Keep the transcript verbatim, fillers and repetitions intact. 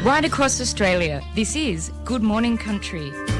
Right across Australia, this is Good Morning Country.